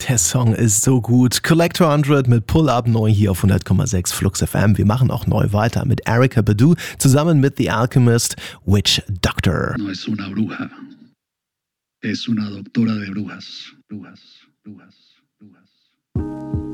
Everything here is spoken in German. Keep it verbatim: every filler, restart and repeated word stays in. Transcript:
Der Song ist so gut. Collector hundert mit Pull Up neu hier auf hundert Komma sechs Flux F M. Wir machen auch neu weiter mit Erykah Badu zusammen mit The Alchemist, Witch Doctor. No es una bruja. Es una doctora de brujas. Brujas, brujas, brujas.